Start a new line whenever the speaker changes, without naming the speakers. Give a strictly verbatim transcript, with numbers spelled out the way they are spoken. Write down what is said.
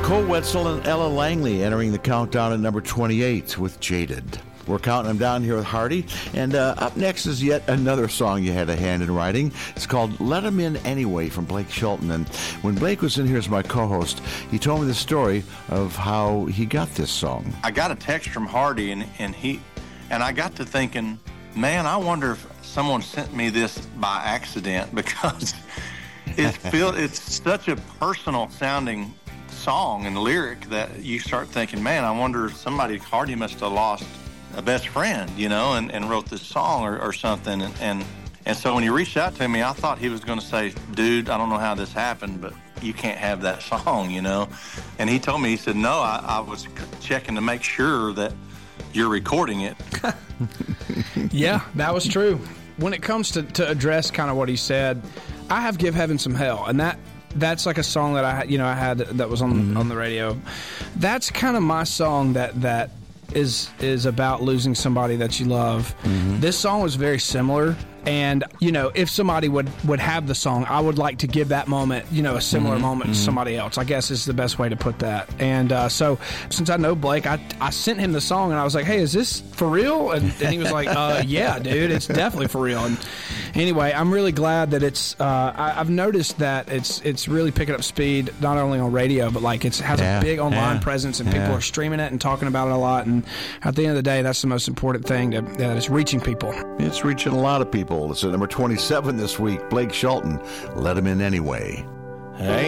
Cole Wetzel and Ella Langley entering the countdown at number twenty-eight with Jaded. We're counting them down here with Hardy. And uh, up next is yet another song you had a hand in writing. It's called Let 'Em In Anyway from Blake Shelton. And when Blake was in here as my co-host, he told me the story of how he got this song.
I got a text from Hardy, and, and he and I got to thinking, man, I wonder if someone sent me this by accident, because it feel, it's such a personal sounding song and lyric that you start thinking, man, I wonder if somebody, Hardy must have lost a best friend, you know, and, and wrote this song or, or something. And, and and so when he reached out to me, I thought he was going to say, dude, I don't know how this happened, but you can't have that song, you know. And he told me, he said, no, I, I was checking to make sure that you're recording it.
Yeah, that was true. When it comes to, to address kind of what he said, I have Give Heaven Some Hell, and that that's like a song that I you know I had that was on mm-hmm. on the radio. That's kind of my song that that is is about losing somebody that you love. Mm-hmm. This song was very similar. And, you know, if somebody would, would have the song, I would like to give that moment, you know, a similar mm-hmm. moment mm-hmm. to somebody else, I guess is the best way to put that. And uh, so since I know Blake, I, I sent him the song and I was like, hey, is this for real? And, and he was like, uh, yeah, dude, it's definitely for real. And anyway, I'm really glad that it's, uh, I, I've noticed that it's it's really picking up speed, not only on radio, but like it has yeah. a big online yeah. presence and people yeah. are streaming it and talking about it a lot. And at the end of the day, that's the most important thing, to, that it's reaching people.
It's reaching a lot of people. It's at number twenty-seven this week. Blake Shelton, Let 'Em In Anyway. Hey.